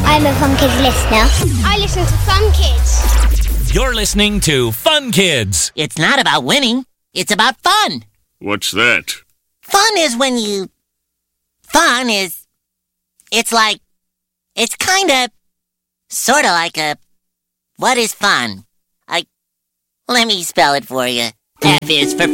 I'm a Fun Kids listener. I listen to Fun Kids. You're listening to Fun Kids. It's not about winning. It's about fun. What's that? Fun is when you... Fun is... It's like... It's kinda... Sorta like a... What is fun? Let me spell it for you. F is for